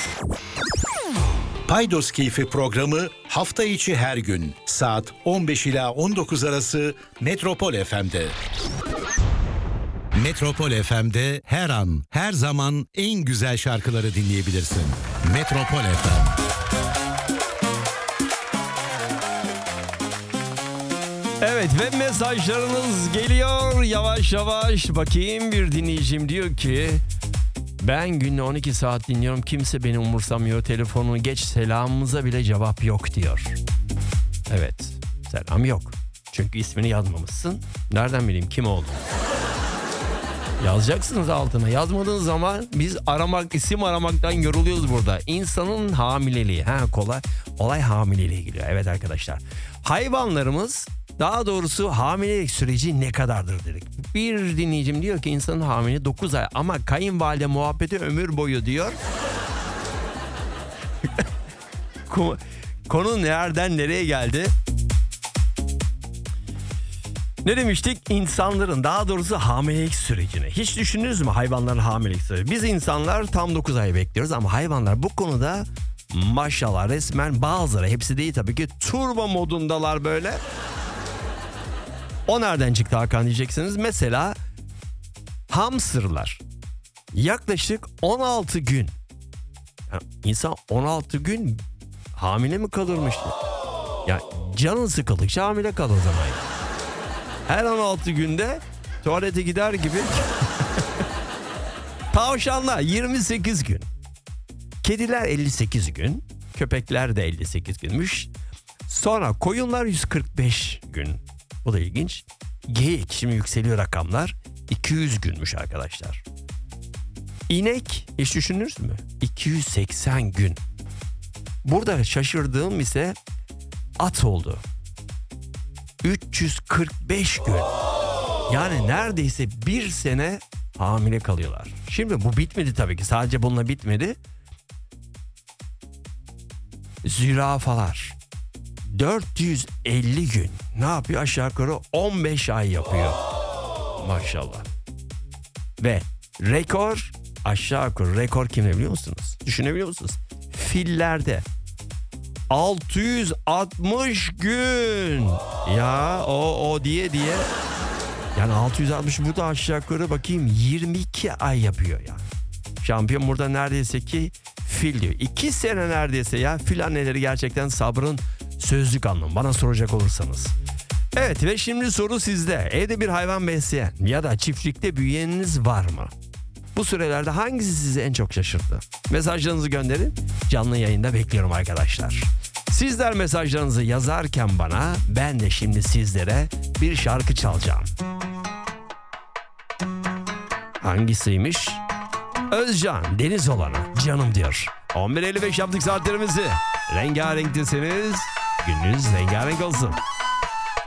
Paydos Keyfi programı hafta içi her gün saat 15 ila 19 arası Metropol FM'de. Metropol FM'de her an, her zaman en güzel şarkıları dinleyebilirsin. Metropol FM. Evet ve mesajlarınız geliyor yavaş yavaş. Bakayım, bir dinleyicim diyor ki ben günde 12 saat dinliyorum, kimse beni umursamıyor, telefonu geç selamımıza bile cevap yok diyor. Evet, selam yok. Çünkü ismini yazmamışsın. Nereden bileyim kim olduğunu? Yazacaksınız altına. Yazmadığınız zaman biz isim aramaktan yoruluyoruz burada. İnsanın hamileliği. Olay hamileliğe geliyor. Evet arkadaşlar. Hayvanlarımız, daha doğrusu hamilelik süreci ne kadardır dedik. Bir dinleyicim diyor ki insanın hamile 9 ay ama kayınvalide muhabbeti ömür boyu diyor. Konu nereden nereye geldi? Ne demiştik? İnsanların, daha doğrusu hamilelik sürecini. Hiç düşündünüz mü hayvanların hamilelik süreci? Biz insanlar tam 9 ay bekliyoruz ama hayvanlar bu konuda maşallah resmen, bazıları, hepsi değil tabii ki, turbo modundalar böyle. O nereden çıktı Hakan diyeceksiniz. Mesela hamsterlar yaklaşık 16 gün. Yani insan 16 gün hamile mi kalırmış? Ya canın sıkıldıkça hamile kal o zaman. Her 16 günde tuvalete gider gibi. Tavşanlar 28 gün. Kediler 58 gün. Köpekler de 58 günmüş. Sonra koyunlar 145 gün. Bu da ilginç. Geyik, şimdi yükseliyor rakamlar. 200 günmüş arkadaşlar. İnek, hiç düşündünüz mü? 280 gün. Burada şaşırdığım ise at oldu. 345 gün. Yani neredeyse bir sene hamile kalıyorlar. Şimdi bu bitmedi tabii ki. Sadece bununla bitmedi. Zürafalar 450 gün. Ne yapıyor? Aşağı yukarı 15 ay yapıyor. Maşallah. Ve rekor, aşağı yukarı rekor kimde biliyor musunuz? Düşünebiliyor musunuz? Fillerde 660 gün. Ya o diye. Yani 660, bu da aşağı yukarı bakayım 22 ay yapıyor ya. Şampiyon burada neredeyse ki fil diyor. 2 sene neredeyse ya. Fil anneleri gerçekten sabrın sözlük anlamı, bana soracak olursanız. Evet, ve şimdi soru sizde. Evde bir hayvan besleyen ya da çiftlikte büyüyeniniz var mı? Bu sürelerde hangisi sizi en çok şaşırttı? Mesajlarınızı gönderin. Canlı yayında bekliyorum arkadaşlar. Sizler mesajlarınızı yazarken bana, ben de şimdi sizlere bir şarkı çalacağım. Hangisiymiş? Özcan Denizoğlan'a canım diyor. 11.55 yaptık saatlerimizi. Rengarenktesiniz. Gününüz rengarenk olsun.